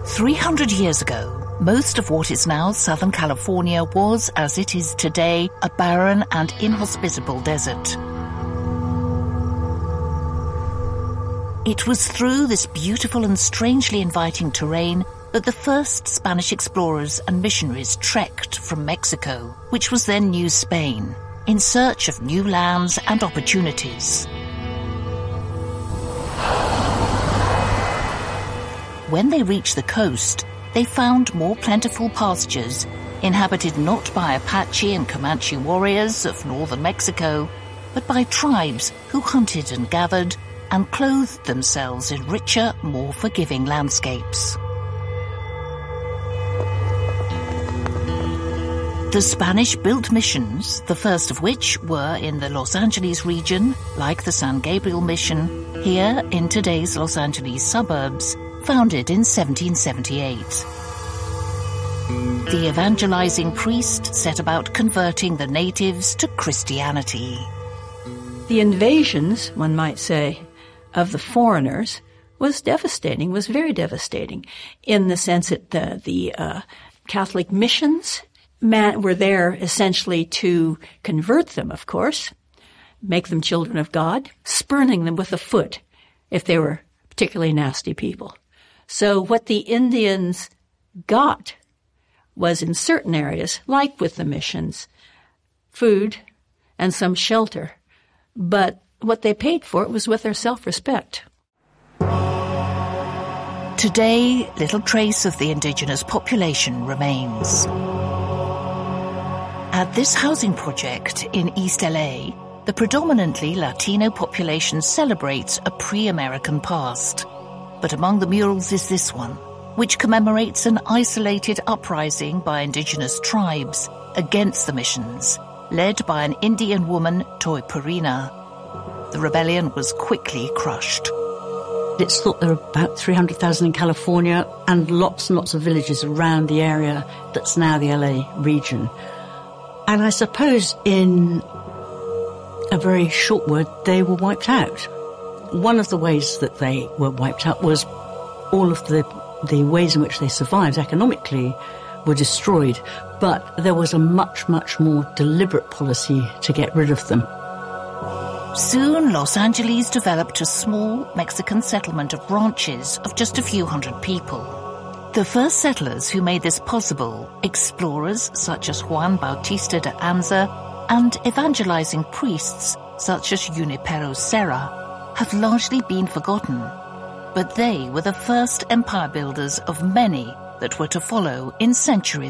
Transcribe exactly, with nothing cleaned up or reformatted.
three hundred years ago, most of what is now Southern California was, as it is today, a barren and inhospitable desert. It was through this beautiful and strangely inviting terrain that the first Spanish explorers and missionaries trekked from Mexico, which was then New Spain, in search of new lands and opportunities. When they reached the coast, they found more plentiful pastures, inhabited not by Apache and Comanche warriors of northern Mexico, but by tribes who hunted and gathered and clothed themselves in richer, more forgiving landscapes. The Spanish built missions, the first of which were in the Los Angeles region, like the San Gabriel Mission, here in today's Los Angeles suburbs, founded in seventeen seventy-eight. The evangelizing priest set about converting the natives to Christianity. The invasions, one might say, of the foreigners was devastating, was very devastating, in the sense that the, the uh, Catholic missions man, were there essentially to convert them, of course, make them children of God, spurning them with a foot if they were particularly nasty people. So what the Indians got was, in certain areas, like with the missions, food and some shelter. But what they paid for it was with their self-respect. Today, little trace of the indigenous population remains. At this housing project in East L A, the predominantly Latino population celebrates a pre-American past. But among the murals is this one, which commemorates an isolated uprising by indigenous tribes against the missions, led by an Indian woman, Toi Purina. The rebellion was quickly crushed. It's thought there are about three hundred thousand in California and lots and lots of villages around the area that's now the L A region. And I suppose in a very short word, they were wiped out. One of the ways that they were wiped out was all of the, the ways in which they survived economically were destroyed. But there was a much, much more deliberate policy to get rid of them. Soon, Los Angeles developed a small Mexican settlement of ranches of just a few hundred people. The first settlers who made this possible, explorers such as Juan Bautista de Anza and evangelizing priests such as Junipero Serra, have largely been forgotten. But they were the first empire builders of many that were to follow in centuries